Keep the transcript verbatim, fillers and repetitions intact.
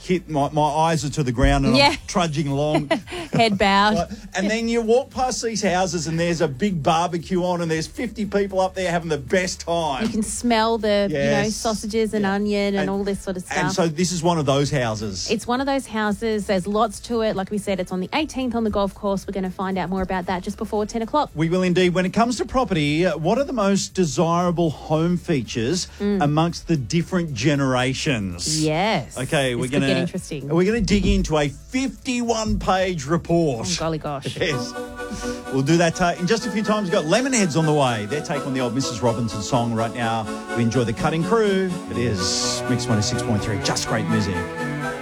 kit, my, my eyes are to the ground and Yeah. I'm trudging along. Head bowed. And then you walk past these houses and there's a big barbecue on and there's fifty people up there having the best time. You can smell the you know Yes. sausages and Yeah. onion and, And- all this sort of stuff. And so this is one of those houses. It's one of those houses. There's lots to it. Like we said, it's on the eighteenth on the golf course. We're going to find out more about that just before ten o'clock. We will indeed. When it comes to property, uh, what are the most desirable home features amongst the different generations? Yes. Okay, This we're could gonna get interesting. We're gonna dig into a fifty-one page report. Oh, golly gosh. Yes. We'll do that uh, in just a few times. We've got Lemonheads on the way. Their take on the old Missus Robinson song right now. We enjoy the Cutting Crew. It is Mix one oh six point three. Just great music.